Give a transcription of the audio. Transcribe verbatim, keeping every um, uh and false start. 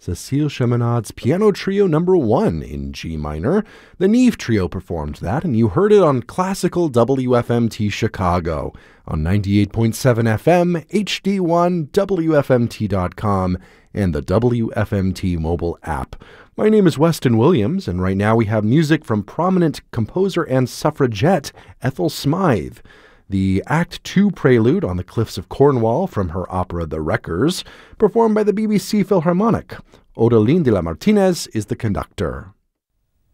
Cécile Chaminade's Piano Trio Number One in G minor. The Neve Trio performed that, and you heard it on classical W F M T Chicago on ninety-eight point seven F M, H D one, W F M T dot com, and the W F M T mobile app. My name is Weston Williams, and right now we have music from prominent composer and suffragette Ethel Smythe. The Act Two prelude on the Cliffs of Cornwall from her opera The Wreckers, performed by the B B C Philharmonic. Odeline de la Martinez is the conductor.